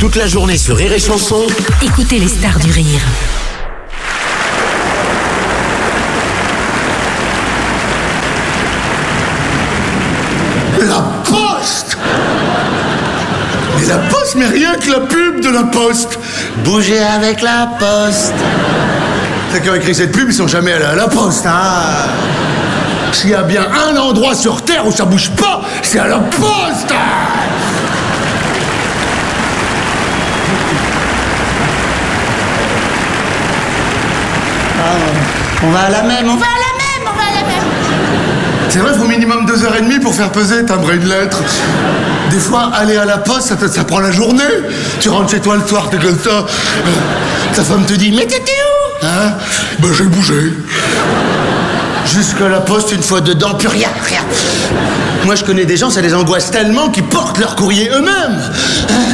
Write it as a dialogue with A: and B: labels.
A: Toute la journée sur Rire et Chanson.
B: Écoutez les stars du rire.
C: La Poste! Mais la Poste, mais rien que la pub de la Poste! Bougez avec la Poste! Ceux qui ont écrit cette pub, ils sont jamais allés à la Poste, hein? S'il y a bien un endroit sur Terre où ça bouge pas, c'est à la Poste!
D: On va à la même, on va à la même.
C: C'est vrai, il faut minimum 2h30 pour faire peser, timbrer une lettre. Des fois, aller à la poste, ça prend la journée. Tu rentres chez toi le soir, t'es comme ça. Ta femme te dit, mais t'étais où? Hein? Ben, j'ai bougé. Jusqu'à la poste, une fois dedans, plus rien. Moi, je connais des gens, ça les angoisse tellement qu'ils portent leur courrier eux-mêmes.